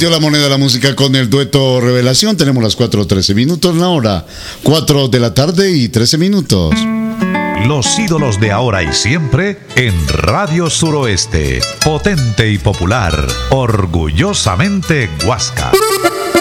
volteó la moneda de la música con el dueto Revelación. Tenemos las 4:13 minutos, la hora 4 de la tarde y 13 minutos. Los ídolos de ahora y siempre en Radio Suroeste. Potente y popular, orgullosamente Huasca.